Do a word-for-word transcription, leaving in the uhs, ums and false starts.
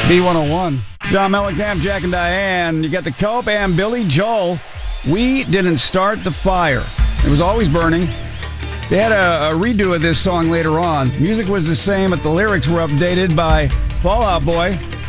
B one oh one. John Mellencamp, Jack and Diane. You got the Cope and Billy Joel. We didn't start the fire. It was always burning. They had a, a redo of this song later on. Music was the same, but the lyrics were updated by Fall Out Boy.